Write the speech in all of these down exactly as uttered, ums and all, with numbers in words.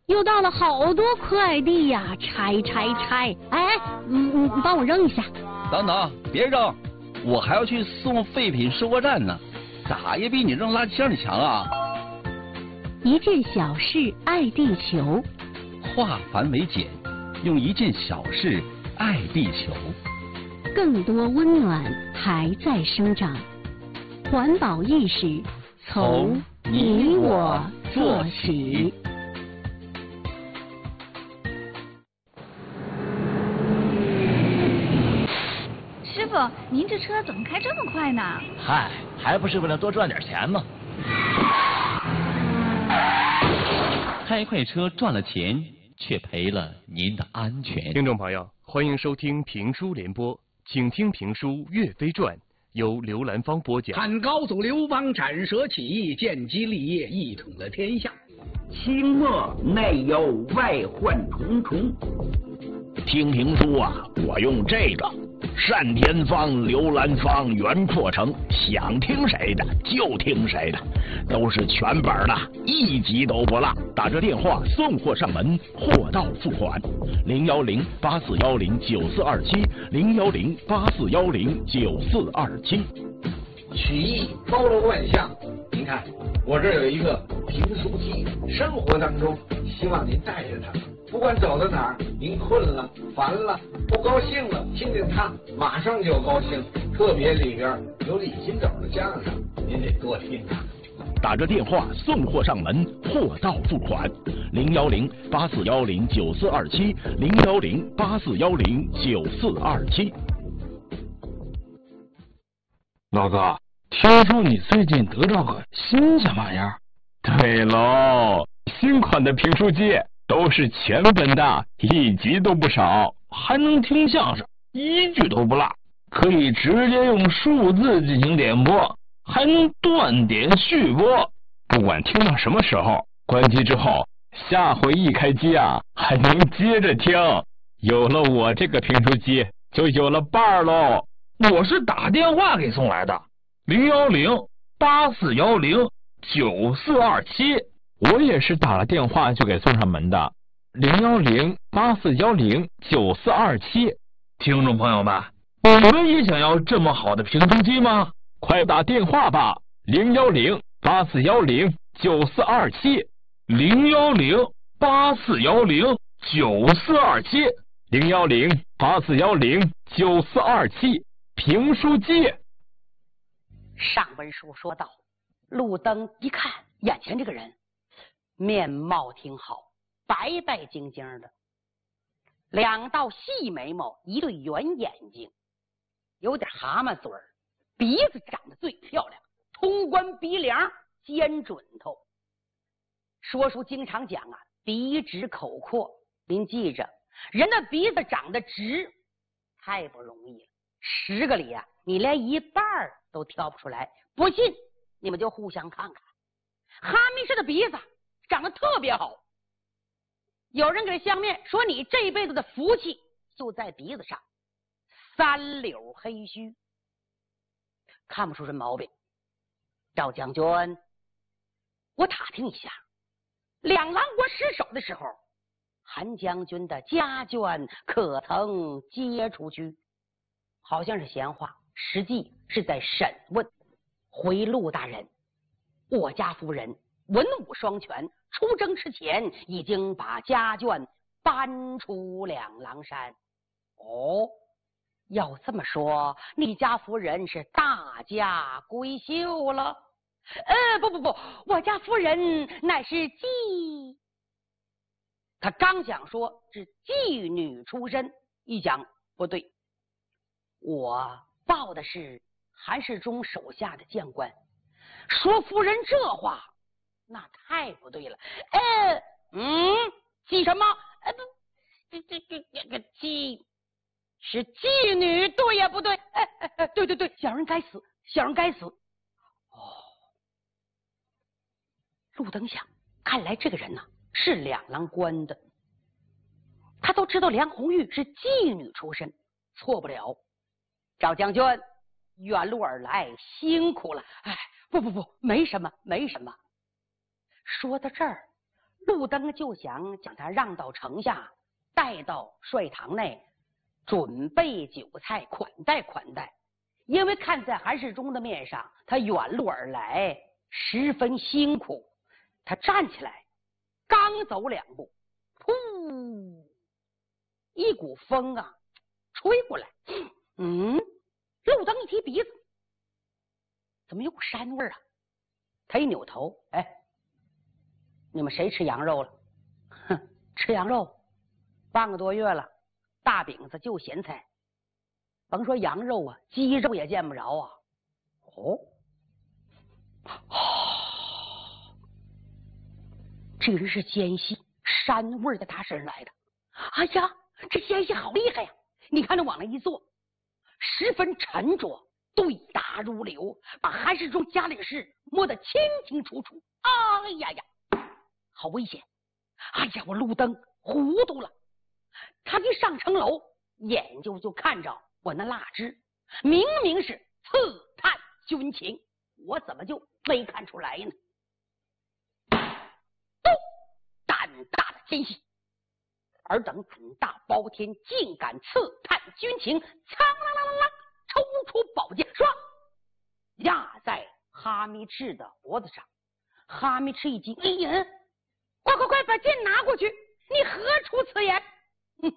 又到了好多快递呀，拆拆拆！哎，嗯嗯，帮我扔一下。 等等，别扔，我还要去送废品收货站呢，咋也比你扔垃圾箱里强啊！ 一件小事爱地球， 化繁为简，用一件小事爱地球。 更多温暖还在生长，环保意识从你我做起。 师傅，您这车怎么开这么快呢？ 嗨，还不是为了多赚点钱吗？ 开快车赚了钱，却赔了您的安全。 听众朋友，欢迎收听评书联播，请听评书《岳飞传》，由刘兰芳播讲。 汉高祖刘邦斩蛇起义，建基立业，一统了天下。 清末内忧外患重重。听评书啊，我用这个单田芳、刘兰芳原破成，想听谁的就听谁的，都是全本的，一集都不落。打这电话送货上门，货到付款。零幺零八四幺零九四二七，零幺零八四幺零九四二七。 曲艺包罗万象，您看我这儿有一个评书机，生活当中希望您带着它。不管走到哪儿，您困了、烦了、不高兴了，听听它，马上就高兴。特别里边有李金斗的相声，您得多听它。 打着电话送货上门，货到付款。零幺零八四幺零九四二七，零幺零八四幺零九四二七。 老哥，听说你最近得到个新什么玩意儿？ 对喽，新款的评书机。都是全本的，一集都不少，还能听相声，一句都不落，可以直接用数字进行点播，还能断点续播。不管听到什么时候，关机之后，下回一开机啊，还能接着听。有了我这个评书机，就有了伴儿喽。 我是打电话给送来的，零幺零八四幺零九四二七。 我也是打了电话就给送上门的，零幺零八四幺零九四二七。 听众朋友们，你们也想要这么好的评书机吗？ 快打电话吧，零幺零八四幺零九四二七， 零幺零八四幺零九四二七， 零幺零八四幺零九四二七，评书机。 上文书说到，路灯一看眼前这个人面貌挺好，白白净净的，两道细眉毛，一对圆眼睛，有点蛤蟆嘴儿，鼻子长得最漂亮，通关鼻梁，尖准头。说书经常讲啊，鼻直口阔，您记着，人的鼻子长得直太不容易了，十个里啊，你连一半都挑不出来。不信你们就互相看看，哈密士的鼻子长得特别好，有人给相面说你这辈子的福气就在鼻子上，三绺黑须，看不出什么毛病。赵将军，我打听一下，两狼国失守的时候，韩将军的家眷可曾接出去？好像是闲话，实际是在审问。回陆大人，我家夫人文武双全，出征之前已经把家眷搬出两狼山。哦，要这么说，你家夫人是大家闺秀了？呃，不不不，我家夫人乃是妓。他刚想说是妓女出身，一想不对，我报的是韩世忠手下的将官，说夫人这话那太不对了。呃，嗯，妓什么？呃，不，这这这这个妓是妓女，对呀不对？哎哎哎，对对对，小人该死，小人该死。哦，路灯想，看来这个人呢、啊、是两郎官的，他都知道梁红玉是妓女出身，错不了。赵将军，远路而来，辛苦了。哎，不不不，没什么，没什么。说到这儿， 陆登就想将他让到城下，带到帅堂内，准备酒菜款待款待。因为看在韩世忠的面上，他远路而来，十分辛苦。他站起来，刚走两步，噗，一股风啊吹过来。嗯，陆登一提鼻子，怎么有股膻味啊？他一扭头，哎，你们谁吃羊肉了？哼，吃羊肉半个多月了，大饼子就咸菜，甭说羊肉啊，鸡肉也见不着啊。哦，这人是奸细，膻味在他身上来的。哎呀，这奸细好厉害呀！你看他往那一坐，十分沉着，对答如流，把韩世忠家里的事摸得清清楚楚。哎呀呀，好危险！哎呀，我路灯糊涂了。他一上城楼，眼睛就看着我那蜡枝，明明是刺探军情，我怎么就没看出来呢？都胆大的奸细，尔等胆大包天，竟敢刺探军情！苍啷啷啷啷，抽出宝剑，唰，压在哈密赤的脖子上。哈密赤一惊，哎呀，快快快把剑拿过去！你何出此言？哼，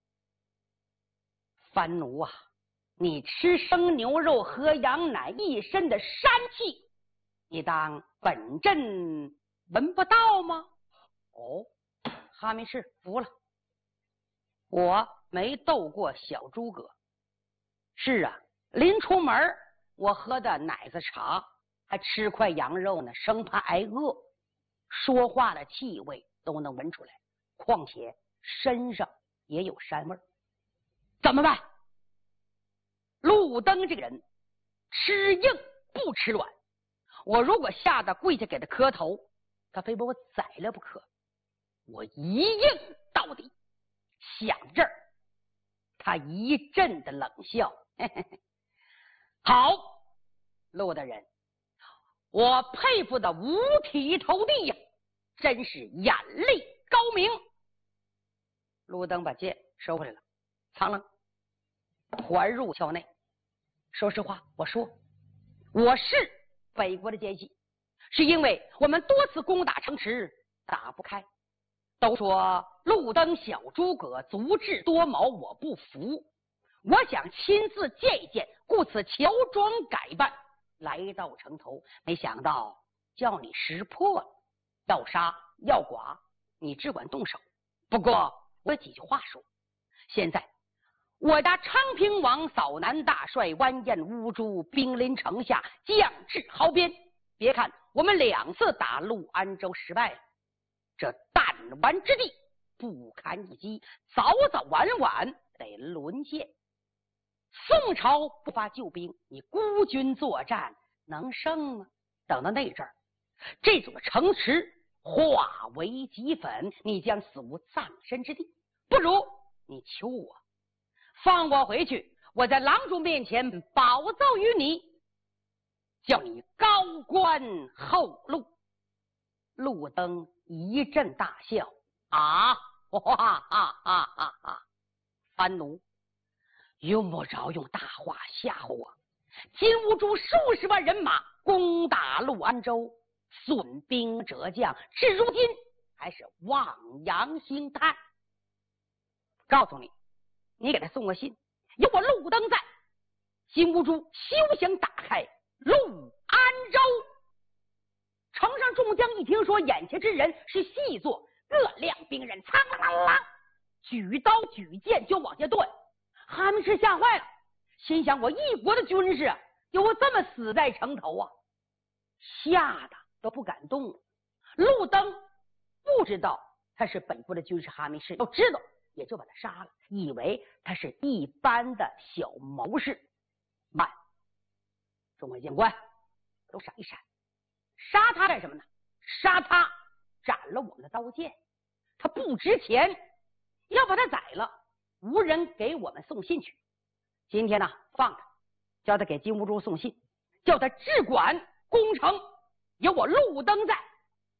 藩奴啊，你吃生牛肉喝羊奶一身的膻气，你当本镇闻不到吗？哦，哈密赤服了，我没斗过小诸葛。是啊，临出门我喝的奶子茶，还吃块羊肉呢，生怕挨饿，说话的气味都能闻出来，况且身上也有膻味。怎么办？陆登这个人吃硬不吃软，我如果下得跪下给他磕头，他非把我宰了不可。我一硬到底。想这儿，他一阵的冷笑，嘿嘿嘿，好，陆大人，我佩服的五体投地呀，真是眼力高明。陆登把剑收回来了，苍狼还入鞘内。说实话，我说我是北国的奸细，是因为我们多次攻打城池打不开，都说陆登小诸葛足智多谋，我不服，我想亲自见一见，故此乔装改扮来到城头，没想到叫你识破了，要杀要剐你只管动手。不过我有几句话说，现在我家昌平王扫南大帅完颜乌珠兵临城下，将至壕边，别看我们两次打陆安州失败了，这弹丸之地不堪一击，早早晚晚得沦陷。宋朝不发救兵，你孤军作战能胜吗？等到那阵儿，这座城池化为齑粉，你将死无葬身之地。不如你求我，放我回去，我在郎中面前保奏于你，叫你高官厚禄。陆登一阵大笑，啊，哈哈哈哈哈！藩奴用不着用大话吓唬我。金兀术数十万人马攻打陆安州，损兵折将，至如今还是望洋兴叹。告诉你，你给他送个信，有我陆登在，金兀术休想打开陆安州。城上众将一听说眼前之人是细作，各亮兵刃，苍啷啷啷，举刀举剑就往下断。哈密赤吓坏了，心想我一国的军士有这么死在城头啊，吓得都不敢动了。陆登不知道他是北国的军士哈密赤，要知道也就把他杀了，以为他是一般的小谋士。慢，众位将官都闪一闪，杀他干什么呢？杀他斩了我们的刀剑，他不值钱，要把他宰了，无人给我们送信去。今天呢，放他，叫他给金兀术送信，叫他只管攻城，有我陆登在，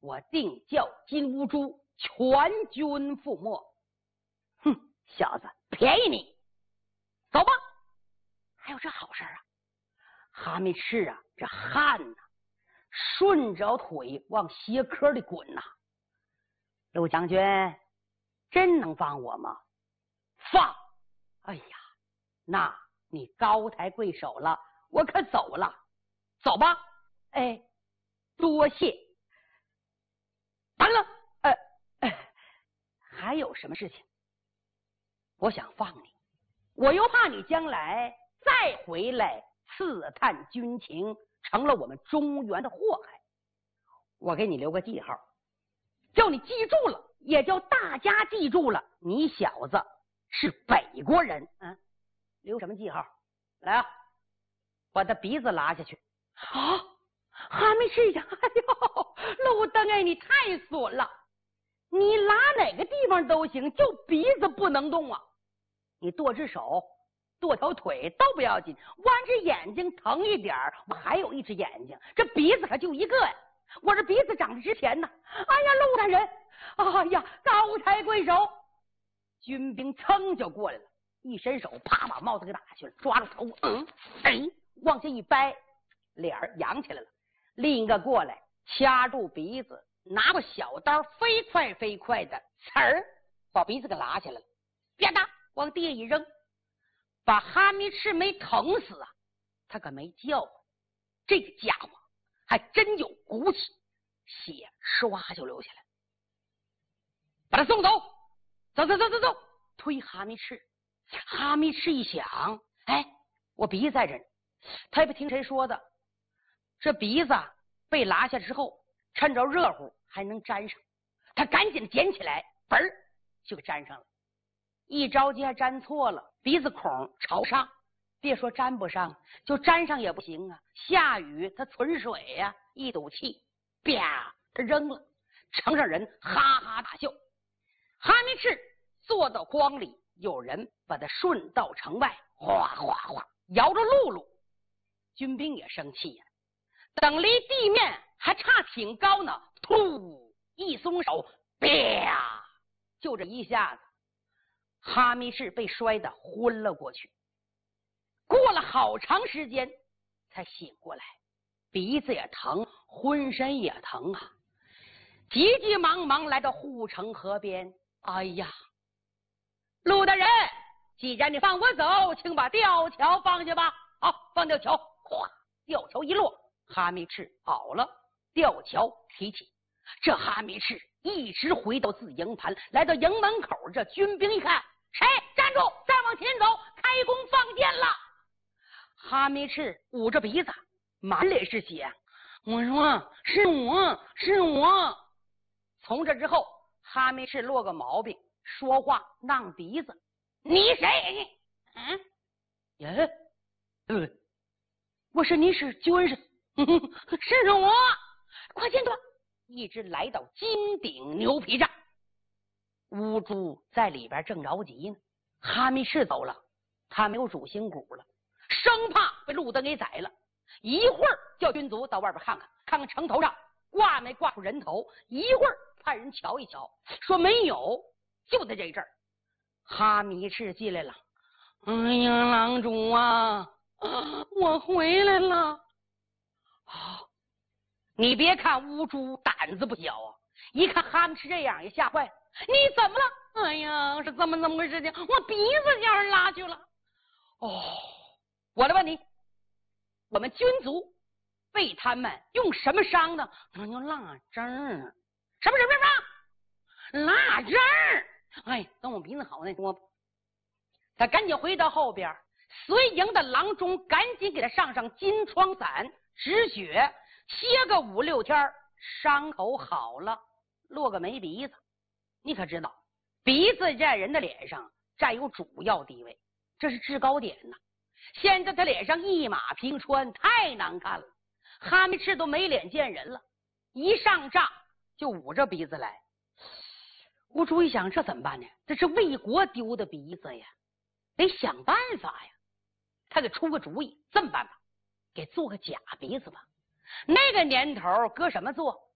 我定叫金乌珠全军覆没。哼，小子，便宜你，走吧。还有这好事啊！哈密赤啊，这汗呐、啊，顺着腿往鞋壳里滚呐、啊。陆将军，真能放我吗？放！哎呀，那你高抬贵手了，我可走了。走吧。哎，多谢。完了，呃，呃，还有什么事情？我想放你，我又怕你将来再回来刺探军情，成了我们中原的祸害。我给你留个记号，叫你记住了，也叫大家记住了，你小子是北国人。嗯，留什么记号？来啊，把他鼻子拉下去。啊，哈密赤呀！哎呦，陆登哎，你太损了！你拉哪个地方都行，就鼻子不能动啊！你剁只手、剁条腿都不要紧，弯只眼睛疼一点，我还有一只眼睛，这鼻子可就一个呀！我这鼻子长得值钱呢！哎呀，陆大人，哎呀，高抬贵手！军兵噌就过来了，一伸手，啪把帽子给打下去了，抓住头，嗯，哎，往下一掰，脸儿扬起来了。另一个过来掐住鼻子，拿过小刀，飞快飞快的，呲儿把鼻子给拉下来了，啪嗒往地下一扔，把哈密赤没疼死啊，他可没叫。这个家伙还真有骨气，血唰就流下来，把他送走，走走走走走，推哈密赤。哈密赤一想，哎，我鼻子在这儿，他也不听谁说的，这鼻子被拉下之后，趁着热乎还能粘上，他赶紧捡起来，嘣儿就给粘上了。一着急还粘错了，鼻子孔朝上，别说粘不上，就粘上也不行啊！下雨它存水呀、啊，一赌气，啪，他扔了，城上人哈哈大笑。哈密赤坐到筐里，有人把他顺到城外，哗哗哗摇着辘轳。军兵也生气呀、啊，等离地面还差挺高呢，突一松手，啪，就这一下子，哈密赤被摔得昏了过去。过了好长时间才醒过来，鼻子也疼，浑身也疼啊，急急忙忙来到护城河边。哎呀，陆大人，既然你放我走，请把吊桥放下吧。好，放吊桥，哗，吊桥一落，哈密赤好了，吊桥提起。这哈密赤一直回到自营盘，来到营门口，这军兵一看，谁站住，再往前走，开弓放箭了。哈密赤捂着鼻子，满脸是血，我说是我是我。从这之后，哈密赤落个毛病，说话浪鼻子。你谁？嗯，耶，呃，我说你是军师，是我，快进去吧。一直来到金顶牛皮帐，乌珠在里边正着急呢。哈密赤走了，他没有主心骨了，生怕被路灯给宰了。一会儿叫军卒到外边看看，看看城头上挂没挂出人头。一会儿派人瞧一瞧，说没有，就在这阵儿。哈密赤进来了，哎呀，郎主啊，我回来了。啊，你别看乌珠胆子不小啊，一看哈密赤这样也吓坏了。你怎么了？哎呀，是这么这么个事情，我鼻子叫人拉去了。哦，我来问你，我们军卒被他们用什么伤的？那叫蜡针儿。什么什么什么？蜡针儿。哎，等我鼻子好那说吧。他赶紧回到后边，随营的郎中赶紧给他上上金疮散止血，歇个五六天，伤口好了，落个没鼻子。你可知道，鼻子在人的脸上占有主要地位，这是制高点呐。现在他脸上一马平川，太难看了，哈密赤都没脸见人了，一上帐就捂着鼻子来。乌珠一想，这怎么办呢？这是为国丢的鼻子呀，得想办法呀。他给出个主意，这么办吧，给做个假鼻子吧。那个年头搁什么做？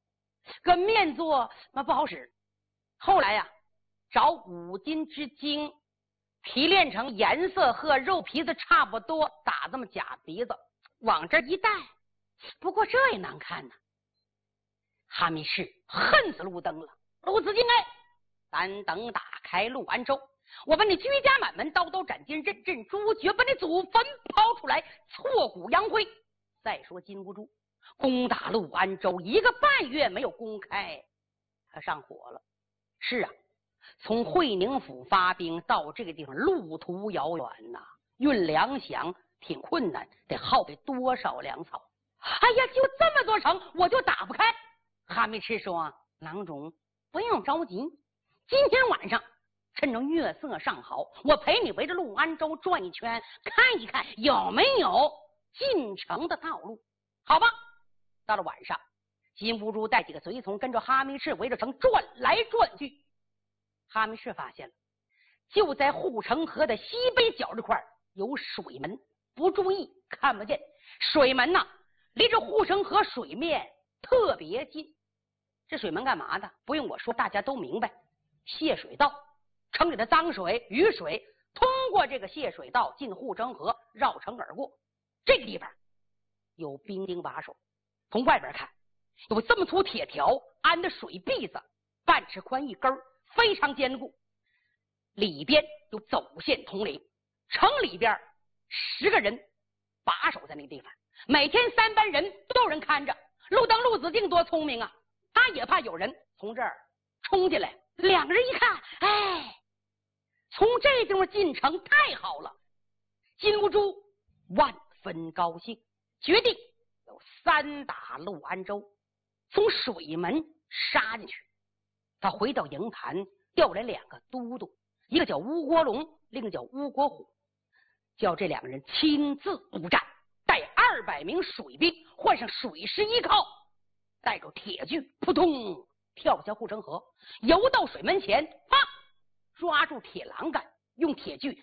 搁面做那不好使。后来呀、啊，找五斤之精，提炼成颜色和肉皮子差不多，打这么假鼻子，往这一戴。不过这也难看呢。哈密士恨死路灯了，陆子敬哎，咱等打开陆安州，我把你居家满门刀刀斩尽，认认朱绝，把你祖坟刨出来，挫骨扬灰。再说金兀术攻打陆安州一个半月没有攻开，他上火了。是啊，从会宁府发兵到这个地方路途遥远呐、啊，运粮饷挺困难，得耗费多少粮草。哎呀，就这么多城我就打不开。哈密赤说，郎中不用着急，今天晚上趁着月色尚好，我陪你围着陆安州转一圈，看一看有没有进城的道路，好吧？到了晚上，金兀术带几个随从跟着哈密赤围着城转来转去。哈密赤发现了，就在护城河的西北角这块有水门，不注意看不见。水门呐、啊，离着护城河水面特别近。这水门干嘛的？不用我说，大家都明白，泄水道。城里的脏水、雨水通过这个泄水道进护城河，绕城而过。这个地方有兵丁把守，从外边看有这么粗铁条安的水篦子，半尺宽一根，非常坚固。里边有走线统领，城里边十个人把守在那个地方，每天三班人都有人看着。陆登、陆子敬多聪明啊，他也怕有人从这儿冲进来。两个人一看，哎，从这地方进城太好了。金兀术万分高兴，决定有三打陆安州，从水门杀进去。他回到营盘，调来两个都督，一个叫乌国龙，另一个叫乌国虎，叫这两个人亲自布战，带二百名水兵，换上水师依靠，带着铁锯，扑通跳下护城河，游到水门前，啪，抓住铁栏杆，用铁锯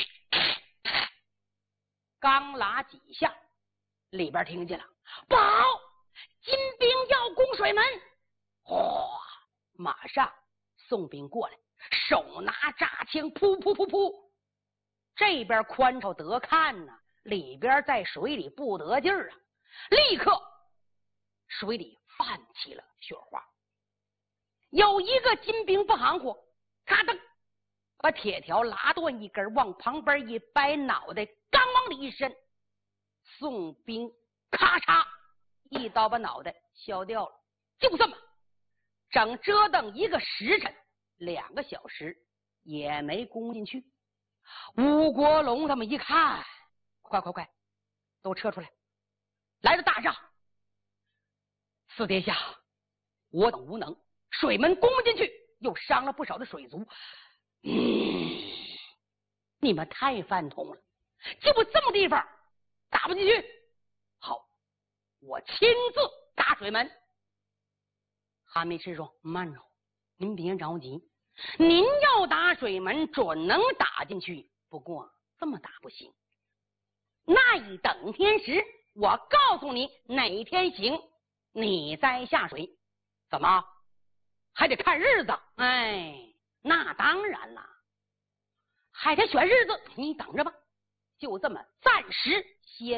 刚拉几下，里边听见了，报，金兵要攻水门。哗，马上送兵过来，手拿扎枪，噗噗噗噗，这边宽敞得看呢、啊，里边在水里不得劲儿啊，立刻水里泛起了雪花。有一个金兵不含糊，咔噔把铁条拉断一根，往旁边一掰，脑袋刚往里一伸，宋兵咔嚓一刀把脑袋削掉了。就这么整折腾一个时辰，两个小时也没攻进去。吴国龙他们一看，快快快，都撤出来，来了大仗。四殿下，我等无能，水门攻不进去，又伤了不少的水族。嗯，你们太犯通了，就这么地方打不进去。好，我亲自打水门。哈密赤说：“慢着，您别着急，您要打水门，准能打进去。不过这么打不行，那一等天时，我告诉你哪天行，你再下水。怎么？还得看日子。哎，那当然了，还得选日子。你等着吧。就这么暂时歇。”